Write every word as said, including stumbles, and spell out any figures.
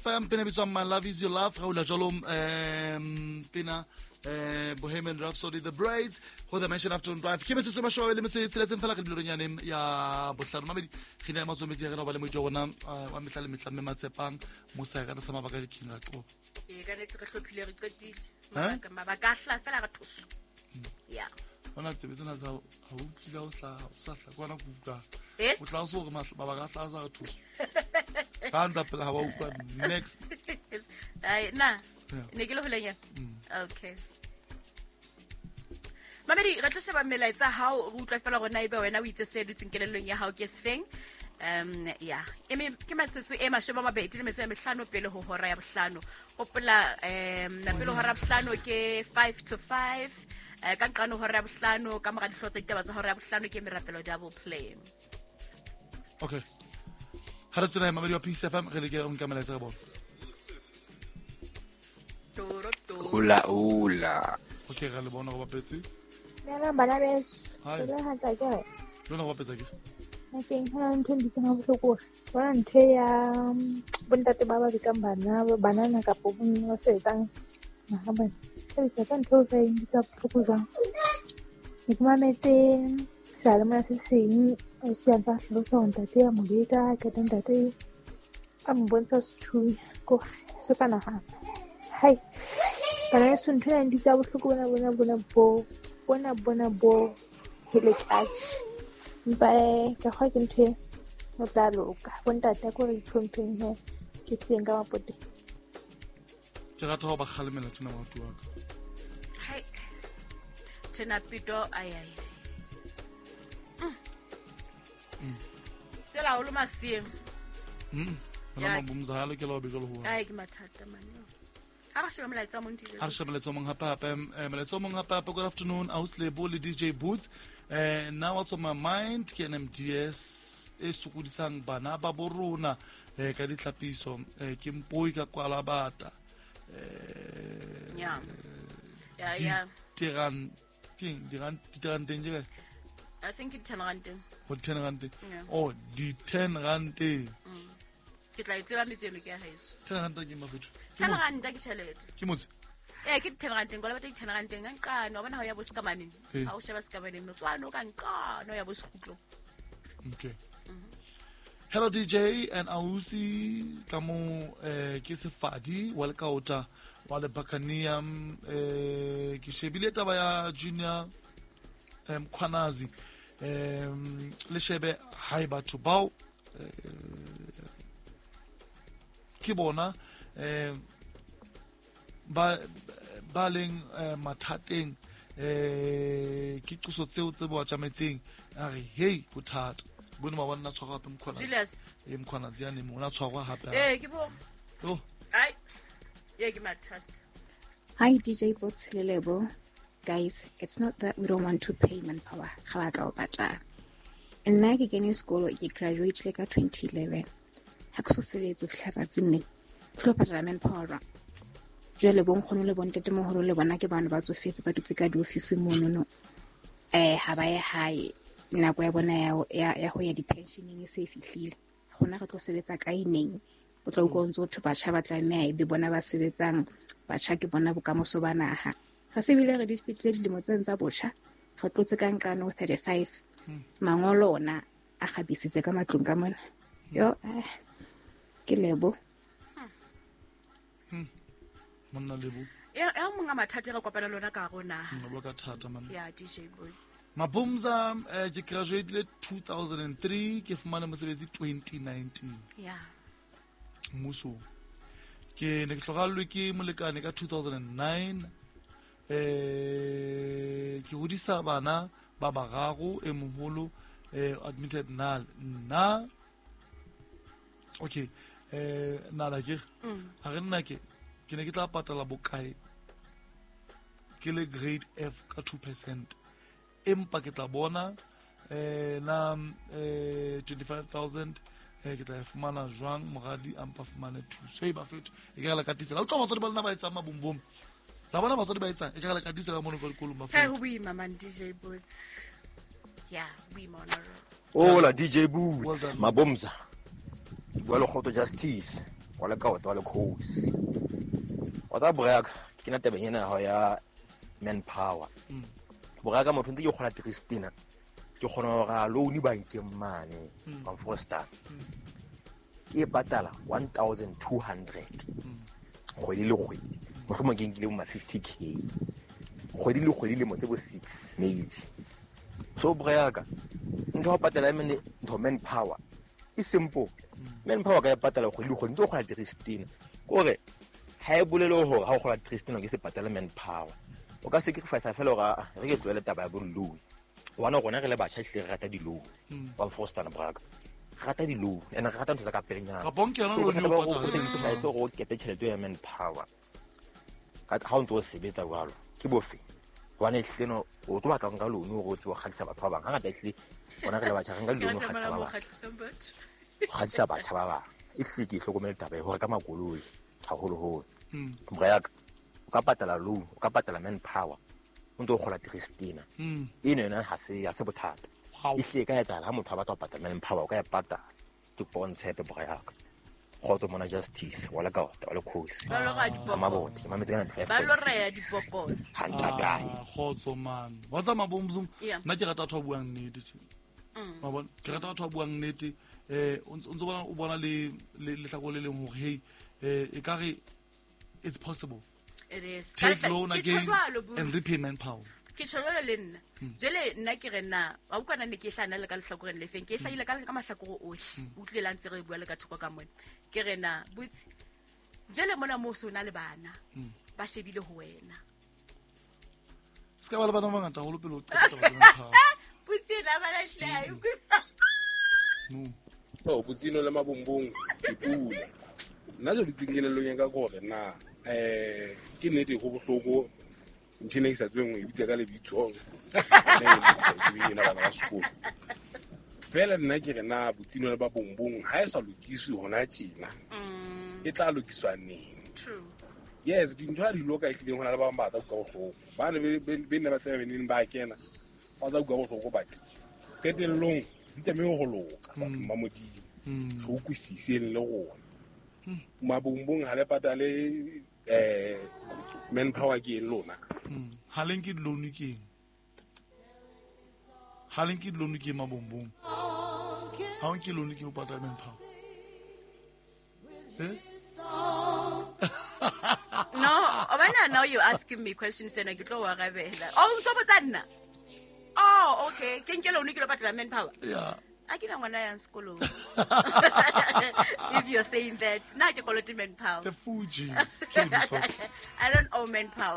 M pina bitswang My Love Is Your Love ga ula jalo um pina uh, Bohemian Rhapsody, The Braids, go the mention after drive ke metso ma shwa le metso tsela tse fela ke diloronyane ya bohlano mamedi khina ma tsometse ya rena ba le mo jona wa metla le metla me matsepang mo sa ka sa mabaka ke kinga qo e ka netse re hlophile re qetile mabaka mabaka hla fela ga thuso ya ona tsebe tsena tsa ha o tlile o tla sa tla kwana go utlwa eh o tla so go ma mabaka tla sa ga thuso ka nda pela ha wa utlwa next ai na ne ke lo holenya okay mamedi re tlo sheba melaetsa hao re utlwa fela gona ebe wena o itse se dutseng kelellong ya hao ke sefeng um ya eme ke matsotso e mashome a mabedi le metso ya mehlano pele ho hora ya bohlano hopola um na pele hora ya bohlano ke five to five uh, ka nqano hora ya bohlano ka mora dihlotse ditaba tsa hora ya bohlano ke merapelo double play okay ha re tsena mamedi wa P C F M re le ke o nka melaetsa ga bona ula ula okay ga le bona go bapetse Nana bana bes. Hai. Ke ha tla ke. lona go bapetsa ke Ke ha ntho di tsena bohloko. Bona ntho ya bontate ba ba dikang bana banana ka po mo setang. Na ha ba. Ke ke ntho tsa di tsa bohloko jang. Ke mametse sala mo se seng o se ntse a hlosa ntate ya mogeta ka ntate a mbontsha sethu ko se kana ha. Hai. Kana se ntho ya di tsa bohloko bona bona bona bo bona bona bo hele catch. Ba ka khwa ke nthe mo tla loka bontate ko re tlhompeng he ke tseng ka mapote ke rata go ba khalemela tsena wa tu wa ka hai tena pito ai ai mm tsela o lo masiem mm Ya. bona mabumza ha le ke lo be go ho ai ke mathata mane ha ra sheba melaetsa mo ntile ha re shebele tsomong hape hape melaetsa tsomong hape hape good afternoon Auslebo le D J Boots eh now what's on my mind ke N M D S e sukudisang bana ba borona eh ka ditlapiso eh ke mpoi ka kwala bata eh ya ya ya tiran king diran tiran denje I think it's ten rand o ten rand Yeah. oh di ten rand ten ke tla itse ba metseno ke ya heso rand ke mafetho ten rand ke tšhelete ke motse eh ke ten rand ngola batla ten rand nga nqano bona ha ya bo sikamaneng Eh. ha o sheba sikamaneng motswano ka nqano ya bo sekgutlo okay hello D J and Ausi ka mo eh ke sefadi wa le kaota wa le Bacanium eh ke shebile taba ya junior em Khwanazi em le shebe hai batho bao ke bona eh ba ba leng eh, mathateng eh ke tsoso tseo tse bo tsametseng a re hey bothata bone ma bona tshwara gape mkhwana Julius e mkhwana ziane mona tshwara gape eh ke bo oh ai ye ke mathata Hi, D J Boots Lelebo. Guys, it's not that we don't want to pay manpower. Khawaga bata. And na ke kene sekolo ke graduate le ka twenty eleven. Ha ke so sebetse fihla tsene. Tlo patala manpower. Jwale bon khono le bon tete moholo le bona ke bana ba tsofetse ba dutse ka di office mono no. Eh ha ba ye hae. Nako ya bona ya ya ya ho ya di pensioning e se fihlile. Gona re tlo sebetsa ka ineng. O tlo go ntse o thuba tšha ba tla me be bona ba sebetsang ba tšha ke bona bokamoso ba naha ga se bile re di fitile dilemo tse ntsa botšha re tlotse ka nkano thirty-five mangolo ona a gabisitse ka matlong ka mona yo eh ke lebo monna lebo ya ya monga mathata re kopana lona ka gona no ba ka thata man ya D J Boots mabumza eh ke graduate le two thousand three ke fumana mosebetsi twenty nineteen ya muso ke ne ke tlogalwe ke molekane ka two thousand nine eh ke hodisa bana ba bagago e moholo eh admitted na na okay eh na la ke a re nna ke ke ne ke tla patala bokae ke le grade F ka two percent empa ke tla bona eh na eh twenty-five thousand eh ke tla fumana jwang moradi ampa fumane thuso e ba fetho e ka la katisa la utla batsodi ba lena ba etsa mabumbum la bona batsodi ba etsa e ka la katisa ka mono ka dikolong ba hey fetho we mama D J Boots ya we mona Hola D J Well Boots done. Mabomza Well Khoto Justice wa le kaota wa le khosi wa tsa boraka ke na tabeng ena ha ya manpower boraka motho ntse ke kgona Christina ke kgona go ga loan bankeng mane wa Foster ke patala one thousand two hundred kgwedi le kgwedi mohlomong ke nkile mo fifty k kgwedi le kgwedi le mo tsebo six maybe so boraka ntho wa patala mene ntho manpower e simple manpower ka e patala kgwedi le kgwedi ntho kgona Christina kore ha e bolelo hore ha o kgona Christina ke se patala manpower o ka sacrifice fela ga re ke tloela taba ya bo loan wana gona re le batšha hle re rata di loan wa Foster na braka rata di loan ene rata ntse ka pelenyana Ka bonke yona so lo go di o se patala. ke se go ke tšhelete ya manpower ka ha o ntse o sebetsa jwalo ke bofe wana hleno o tlo batla nga loan o go tse o kgatisa batho ba bang ha ngata hle bona re le batšha nga loan o kgatisa ba bang kgatisa batšha ba bang e hle ke hlokomele taba e hore ka makoloi ha holo holo braka o ka patala loan o ka patala manpower o ntse o kgola Christina eno yona ha se ya se bothata e hle ka etsa ha motho a batla ho patala manpower o ka e patala ke bontshepe braka khotso mona justice wala ka wala khosi Ba lo ga dipopo. amabothi mametse kana five Ba lo reya dipopolo. hantatai Ah, kgotso man wa tsa mabomzum Yeah. nna ke rata batho ba buang nnete tje wa bona ke rata batho ba buang nnete eh o ntse o ntse bona o bona le le le hlako le leng hore hey eh e ka re it's possible It is. take Ke loan tjho again jwalo, Boobs. and repayment power Ke tsholo le nna jele nna ke re na wa ukana ne ke hlana le ka lehlakoreng le feng ke hlaile ka ka mahlakoro ohle o tlile ntse re bua le ka thoko ka mona ke re na butsi jele mona mo so na le bana ba shebile ho wena ska ba le bana ba ngata holo pele o qeta repayment power butsi na ba la hlayo no o botsino le mabombong ke pula nna se ditsengelelong ka gore na eh ke nnete go bohloko ntšhene ke sa tsweng o ebitse ka lebitsong ne ke sa tsweng na bana ba sekolo fela nna ke re na botsino le ba bongbong ha e sa lokiswe hona tjena e tla lokiswa neng true yes dintho ha di loka e tlileng hona le ba mbata ka bohloko ba ne be ne ba tla beneng ba kena ba tla ka bohloko ba qetellong di tame go loka ba modimo go utlwisise le gona mabombong ha le patale eh manpower ke lona ha leng ke loan ke eng ha leng ke loan ke mabombong ha o ke loan ke o patala manpower eh no obana now you asking me questions and I get lo wa gabela oh ntso botsa nna oh okay ke nke lo ni ke lo patala manpower yeah akina ngwana ya sekolo if you're saying that na ke kolote manpower the Fugees kill me so I don't owe manpower